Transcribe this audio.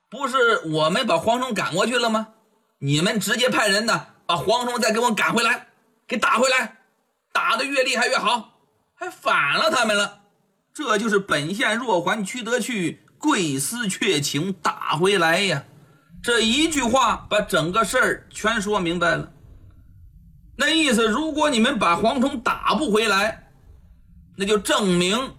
不是我们把蝗虫赶过去了吗？你们直接派人呢，把蝗虫再给我赶回来，给打回来，打得越厉害越好，还反了他们了。这就是本县若还屈得去，贵司却请打回来呀。这一句话把整个事儿全说明白了。那意思，如果你们把蝗虫打不回来，那就证明